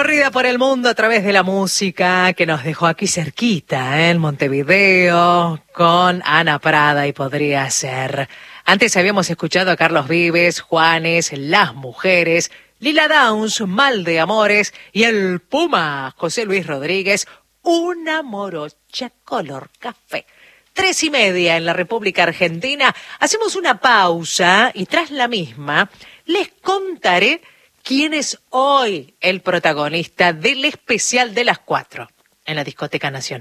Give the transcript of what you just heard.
recorrida por el mundo a través de la música que nos dejó aquí cerquita, en Montevideo, con Ana Prada y Podría Ser. Antes habíamos escuchado a Carlos Vives, Juanes, Las Mujeres, Lila Downs, Mal de Amores y el Puma, José Luis Rodríguez, Una morocha color café. 3:30 en la República Argentina. Hacemos una pausa y tras la misma les contaré quién es hoy el protagonista del especial de las 4 en la Discoteca Nacional.